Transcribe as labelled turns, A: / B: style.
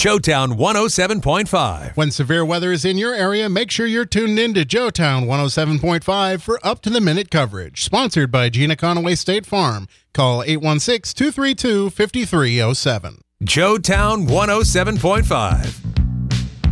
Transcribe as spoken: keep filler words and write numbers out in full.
A: Joetown one oh seven point five.
B: When severe weather is in your area, make sure you're tuned in to Joetown one oh seven point five for up-to-the-minute coverage. Sponsored by Gina Conaway State Farm. Call eight one six, two three two, five three zero seven.
A: Joetown one oh seven point five.